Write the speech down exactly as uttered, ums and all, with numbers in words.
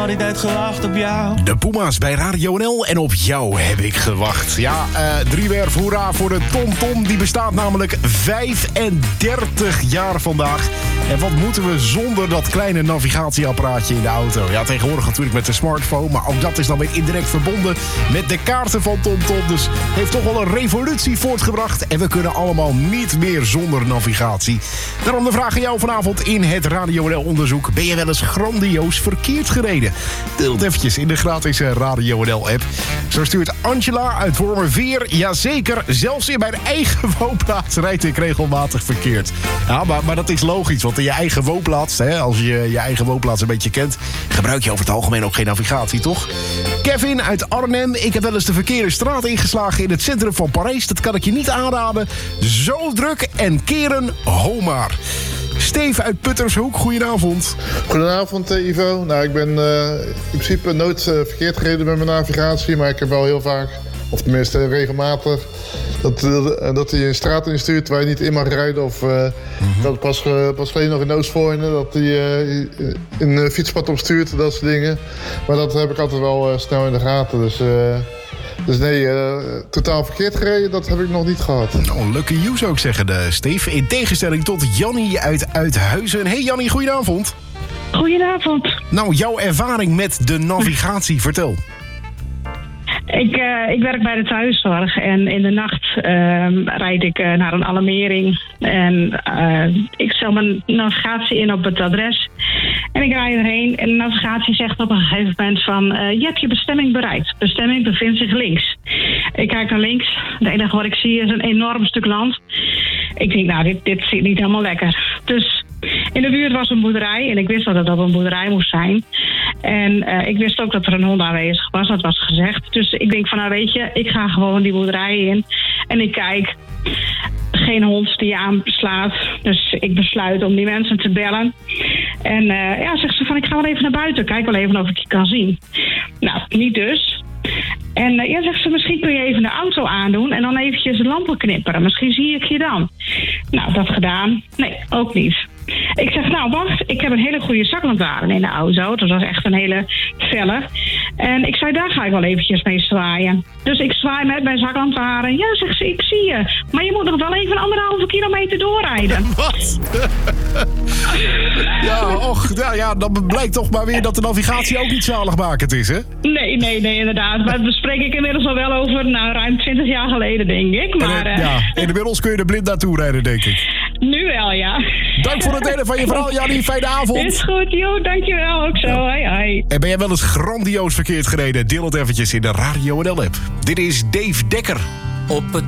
al die tijd gewacht op jou. De Puma's bij Radio N L en op jou heb ik gewacht. Ja, uh, driewerf hoera voor de TomTom. Die bestaat namelijk vijfendertig jaar vandaag. En wat moeten we zonder dat kleine navigatieapparaatje in de auto? Ja, tegenwoordig natuurlijk met de smartphone. Maar ook dat is dan weer indirect verbonden met de kaarten van TomTom. Dus heeft toch wel een revolutie voortgebracht. En we kunnen allemaal niet meer zonder navigatie. Daarom de vraag aan jou vanavond in het Radio N L-onderzoek. Ben je wel eens grandioos verkeerd gereden? Deel het eventjes in de gratis Radio N L-app. Zo stuurt Angela uit Wormerveer. Jazeker, zelfs in mijn eigen woonplaats rijd ik regelmatig verkeerd. Ja, maar, maar dat is logisch, want in je eigen woonplaats, hè, als je je eigen woonplaats een beetje kent, gebruik je over het algemeen ook geen navigatie, toch? Kevin uit Arnhem. Ik heb wel eens de verkeerde straat ingeslagen in het centrum van Parijs. Dat kan ik je niet aanraden. Zo druk en keren, ho maar. Steve uit Puttershoek, goedenavond. Goedenavond Ivo. Nou, ik ben uh, in principe nooit uh, verkeerd gereden met mijn navigatie, maar ik heb wel heel vaak, of tenminste regelmatig, dat, uh, dat hij een straat instuurt waar je niet in mag rijden. Of uh, mm-hmm. dat pas, uh, pas geleden nog in Oostvoorne, dat hij uh, een uh, fietspad opstuurt, dat soort dingen. Maar dat heb ik altijd wel uh, snel in de gaten. Dus, uh, dus nee, uh, totaal verkeerd gereden, dat heb ik nog niet gehad. Nou, lucky you zou ik zeggen, de Steve. In tegenstelling tot Jannie uit Uithuizen. Hey Jannie, goedenavond. Goedenavond. Nou, jouw ervaring met de navigatie, vertel. Ik, uh, ik werk bij de thuiszorg en in de nacht uh, rijd ik uh, naar een alarmering. En uh, ik stel mijn navigatie in op het adres. En ik rijd erheen en de navigatie zegt op een gegeven moment van... Uh, je hebt je bestemming bereikt. Bestemming bevindt zich links. Ik kijk naar links. Het enige wat ik zie is een enorm stuk land. Ik denk, nou, dit, dit zit niet helemaal lekker. Dus in de buurt was een boerderij en ik wist dat het op een boerderij moest zijn. En uh, ik wist ook dat er een hond aanwezig was, dat was gezegd. Dus ik denk van, nou weet je, ik ga gewoon die boerderij in. En ik kijk, geen hond die aanslaat. Dus ik besluit om die mensen te bellen. En uh, ja, zegt ze van, ik ga wel even naar buiten. Kijk wel even of ik je kan zien. Nou, niet dus. En uh, ja, zegt ze, misschien kun je even de auto aandoen en dan eventjes de lampen knipperen. Misschien zie ik je dan. Nou, dat gedaan. Nee, ook niet. Ik zeg, nou wacht, ik heb een hele goede zaklantaarn in de auto. Dat was echt een hele felle. En ik zei, daar ga ik wel eventjes mee zwaaien. Dus ik zwaai met mijn zaklantaarn. Ja, zegt ze, ik zie je. Maar je moet nog wel even anderhalve kilometer doorrijden. Wat? Ja, och, nou ja, dan blijkt toch maar weer dat de navigatie ook niet zaligmakend is, hè? Nee, nee, nee, inderdaad. Maar dat bespreek ik inmiddels al wel over, nou, ruim twintig jaar geleden, denk ik. Maar, en, uh, ja, inmiddels kun je er blind naartoe rijden, denk ik. Nu wel, ja. Dank voor het delen van je verhaal, Jannie. Fijne avond. Is goed, joh. Dankjewel. Ook zo. Ja. Hoi, hoi. En ben jij wel eens grandioos verkeerd gereden? Deel het eventjes in de Radio N L-app. Dit is Dave Dekker. Op het